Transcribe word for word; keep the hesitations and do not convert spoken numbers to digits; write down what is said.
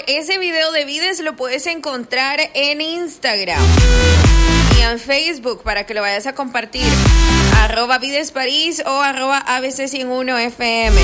ese video de Vides lo puedes encontrar en Instagram y en Facebook para que lo vayas a compartir. Arroba Vides París o arroba A B C ciento uno F M.